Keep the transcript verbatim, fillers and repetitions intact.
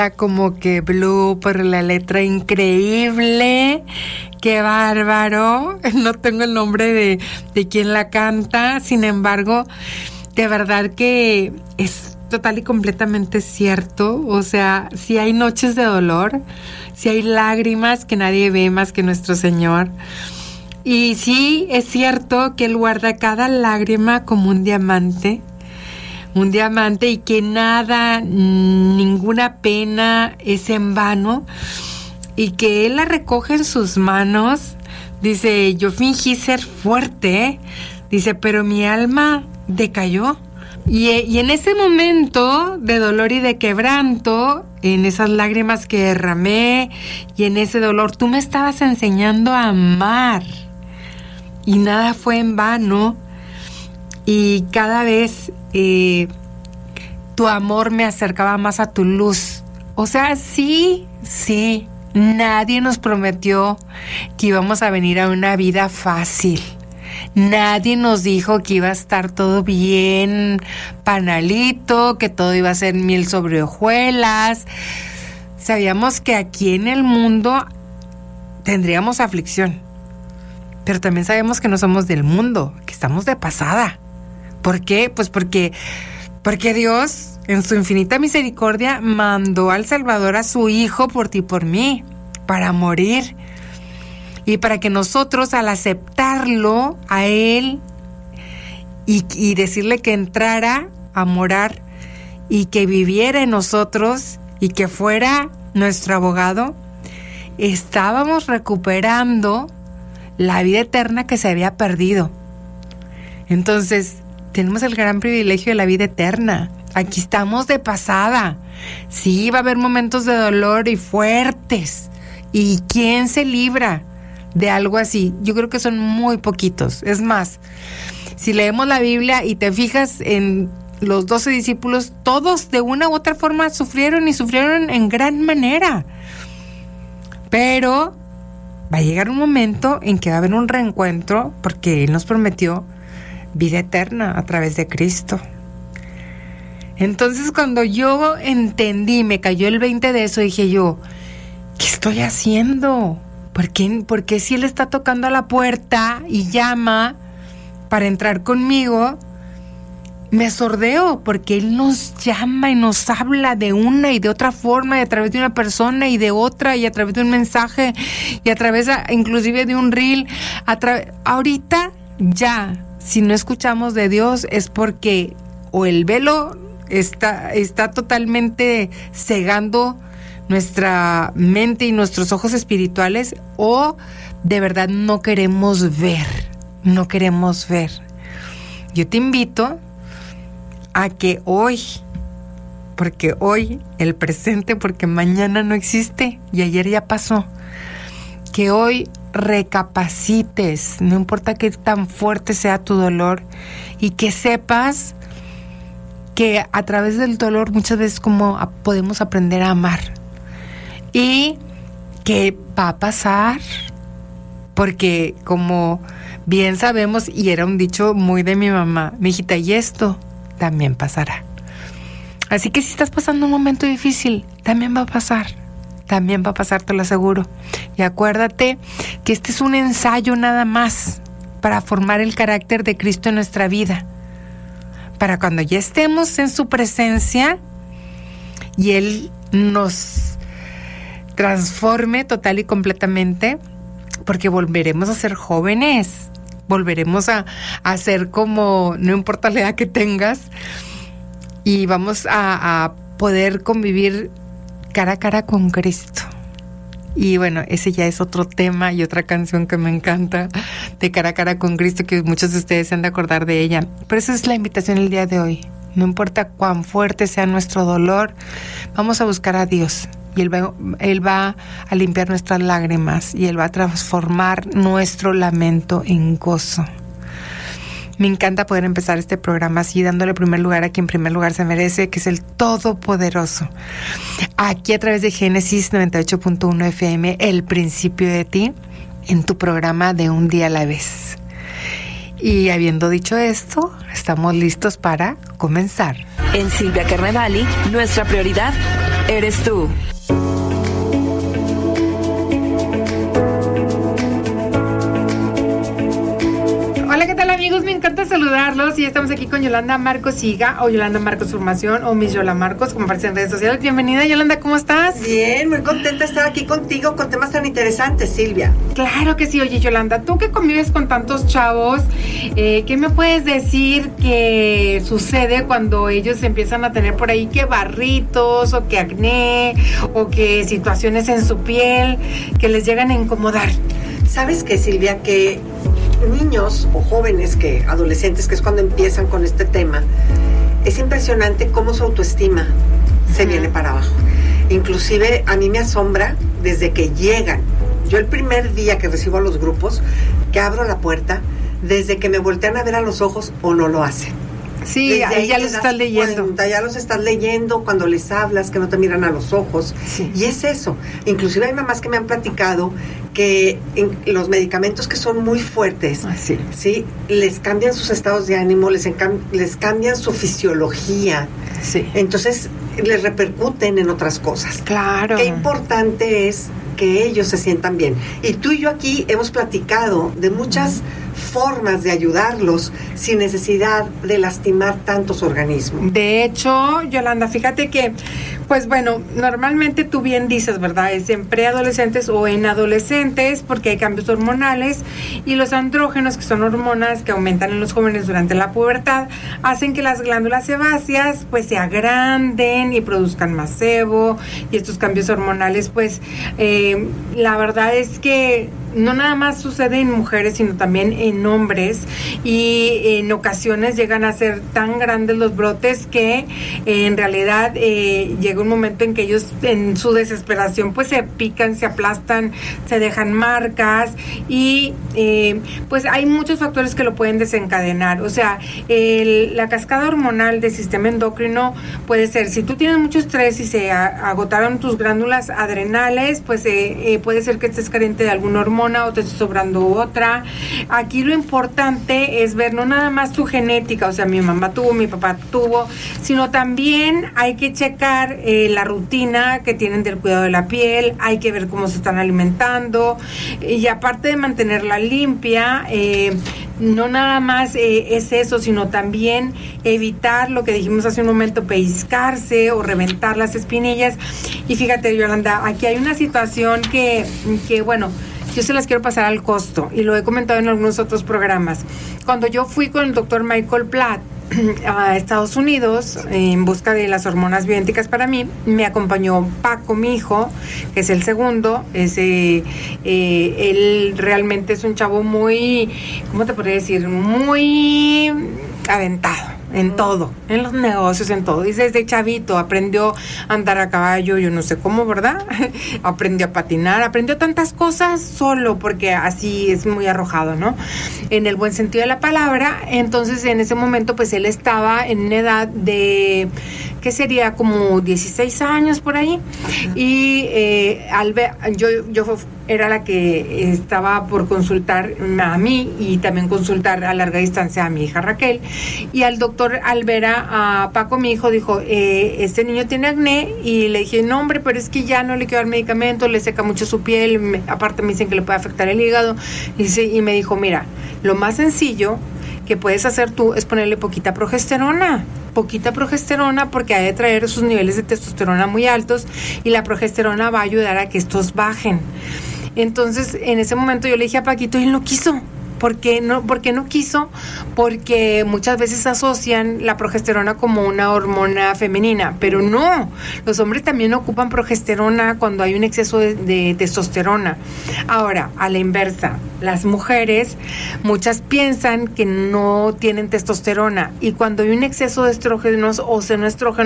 Como que Blue, por la letra increíble, qué bárbaro. No tengo el nombre de, de quien la canta, sin embargo, de verdad que es total y completamente cierto. O sea, si hay noches de dolor, si hay lágrimas que nadie ve más que nuestro Señor. Y sí, es cierto que Él guarda cada lágrima como un diamante. Un diamante y que nada, ninguna pena es en vano y que Él la recoge en sus manos. Dice, yo fingí ser fuerte, dice, pero mi alma decayó. Y, y en ese momento de dolor y de quebranto, en esas lágrimas que derramé y en ese dolor, tú me estabas enseñando a amar y nada fue en vano. Y cada vez eh, tu amor me acercaba más a tu luz. O sea, sí, sí, nadie nos prometió que íbamos a venir a una vida fácil. Nadie nos dijo que iba a estar todo bien panalito, que todo iba a ser miel sobre hojuelas. Sabíamos que aquí en el mundo tendríamos aflicción, pero también sabemos que no somos del mundo, que estamos de pasada. ¿Por qué? Pues porque, porque Dios, en su infinita misericordia, mandó al Salvador a su Hijo por ti y por mí, para morir. Y para que nosotros, al aceptarlo a Él y, y decirle que entrara a morar y que viviera en nosotros y que fuera nuestro abogado, estábamos recuperando la vida eterna que se había perdido. Entonces, tenemos el gran privilegio de la vida eterna. Aquí estamos de pasada. Sí, va a haber momentos de dolor y fuertes. ¿Y quién se libra de algo así? Yo creo que son muy poquitos. Es más, si leemos la Biblia y te fijas en los doce discípulos, todos de una u otra forma sufrieron y sufrieron en gran manera. Pero va a llegar un momento en que va a haber un reencuentro, porque Él nos prometió vida eterna a través de Cristo. Entonces, cuando yo entendí, me cayó el veinte de eso, dije yo, ¿qué estoy haciendo? ¿Por qué, por qué si Él está tocando a la puerta y llama para entrar conmigo, me sordeo? Porque Él nos llama y nos habla de una y de otra forma, y a través de una persona y de otra, y a través de un mensaje, y a través a, inclusive de un reel. A tra- ahorita ya, si no escuchamos de Dios, es porque o el velo está, está totalmente cegando nuestra mente y nuestros ojos espirituales, o de verdad no queremos ver, no queremos ver. Yo te invito a que hoy, porque hoy, el presente, porque mañana no existe y ayer ya pasó, que hoy recapacites, no importa qué tan fuerte sea tu dolor, y que sepas que a través del dolor muchas veces como podemos aprender a amar, y que va a pasar, porque como bien sabemos, y era un dicho muy de mi mamá, mijita, y esto también pasará. Así que si estás pasando un momento difícil, también va a pasar. También va a pasar, te lo aseguro. Y acuérdate que este es un ensayo nada más para formar el carácter de Cristo en nuestra vida. Para cuando ya estemos en su presencia y Él nos transforme total y completamente, porque volveremos a ser jóvenes, volveremos a, a ser como, no importa la edad que tengas, y vamos a, a poder convivir cara a cara con Cristo. Y bueno, ese ya es otro tema y otra canción que me encanta, de cara a cara con Cristo, que muchos de ustedes se han de acordar de ella. Pero esa es la invitación el día de hoy. No importa cuán fuerte sea nuestro dolor, vamos a buscar a Dios. Y Él va, Él va a limpiar nuestras lágrimas, y Él va a transformar nuestro lamento en gozo. Me encanta poder empezar este programa así, dándole primer lugar a quien primer lugar se merece, que es el Todopoderoso. Aquí a través de Génesis noventa y ocho punto uno F M, El Principio de Ti, en tu programa de Un Día a la Vez. Y habiendo dicho esto, estamos listos para comenzar. En Silvia Carnevali, nuestra prioridad eres tú. Hola, ¿qué tal, amigos? Me encanta saludarlos y estamos aquí con Yolanda Marcos Higa o Yolanda Marcos Formación o Miss Yola Marcos, como aparece en redes sociales. Bienvenida, Yolanda, ¿cómo estás? Bien, muy contenta de estar aquí contigo con temas tan interesantes, Silvia. Claro que sí. Oye, Yolanda, tú que convives con tantos chavos, eh, ¿qué me puedes decir que sucede cuando ellos empiezan a tener por ahí que barritos o que acné o que situaciones en su piel que les llegan a incomodar? ¿Sabes qué, Silvia? Que niños o jóvenes, que adolescentes, que es cuando empiezan con este tema, es impresionante cómo su autoestima se viene para abajo. Inclusive a mí me asombra desde que llegan. Yo el primer día que recibo a los grupos, que abro la puerta, desde que me voltean a ver a los ojos o no lo hacen. Sí, Desde ahí ya los estás leyendo. Cuenta, ya los estás leyendo cuando les hablas, que no te miran a los ojos. Sí. Y es eso. Inclusive hay mamás que me han platicado que en los medicamentos que son muy fuertes, Ah, sí. ¿sí? Les cambian sus estados de ánimo, les, encam- les cambian su fisiología. Sí. Entonces les repercuten en otras cosas. Claro. Qué importante es que ellos se sientan bien. Y tú y yo aquí hemos platicado de muchas formas de ayudarlos sin necesidad de lastimar tantos organismos. De hecho, Yolanda, fíjate que, pues bueno, normalmente tú bien dices, ¿verdad? Es en preadolescentes o en adolescentes porque hay cambios hormonales y los andrógenos, que son hormonas que aumentan en los jóvenes durante la pubertad, hacen que las glándulas sebáceas pues se agranden y produzcan más sebo, y estos cambios hormonales pues eh, la verdad es que no nada más sucede en mujeres, sino también en hombres, y en ocasiones llegan a ser tan grandes los brotes que eh, en realidad eh, llega un momento en que ellos en su desesperación pues se pican, se aplastan, se dejan marcas, y eh, pues hay muchos factores que lo pueden desencadenar. O sea, el, la cascada hormonal del sistema endocrino puede ser, si tú tienes mucho estrés y se a, agotaron tus glándulas adrenales, pues eh, eh, puede ser que estés carente de alguna hormona o te esté sobrando otra. Aquí lo importante es ver no nada más tu genética, o sea, mi mamá tuvo, mi papá tuvo, sino también hay que checar eh, la rutina que tienen del cuidado de la piel, hay que ver cómo se están alimentando, y aparte de mantenerla limpia, eh, no nada más eh, es eso, sino también evitar lo que dijimos hace un momento, pellizcarse o reventar las espinillas. Y fíjate, Yolanda, aquí hay una situación que, que bueno, yo se las quiero pasar al costo, y lo he comentado en algunos otros programas. Cuando yo fui con el doctor Michael Platt a Estados Unidos en busca de las hormonas bioidénticas para mí, me acompañó Paco, mi hijo, que es el segundo. Ese, eh, él realmente es un chavo muy, ¿cómo te podría decir? Muy aventado en todo, en los negocios, en todo. Dice, desde chavito aprendió a andar a caballo, yo no sé cómo, ¿verdad? Aprendió a patinar, aprendió tantas cosas solo, porque así es muy arrojado, ¿no? En el buen sentido de la palabra. Entonces, en ese momento, pues él estaba en una edad de, ¿qué sería? Como dieciséis años por ahí. Y eh, al ver, yo, yo era la que estaba por consultar a mí y también consultar a larga distancia a mi hija Raquel. Y al doctor al ver a, a Paco, mi hijo, dijo, eh, este niño tiene acné, y le dije, no hombre, pero es que ya no le quiero dar medicamento, le seca mucho su piel, me, aparte me dicen que le puede afectar el hígado, y, dice, y me dijo, mira, lo más sencillo que puedes hacer tú es ponerle poquita progesterona, poquita progesterona, porque ha de traer sus niveles de testosterona muy altos, y la progesterona va a ayudar a que estos bajen. Entonces, en ese momento yo le dije a Paquito, y él no quiso. ¿Por qué no, por qué no quiso? Porque muchas veces asocian la progesterona como una hormona femenina, pero no, los hombres también ocupan progesterona cuando hay un exceso de, de testosterona. Ahora, a la inversa, las mujeres, muchas piensan que no tienen testosterona, y cuando hay un exceso de estrógenos o senoestrógenos,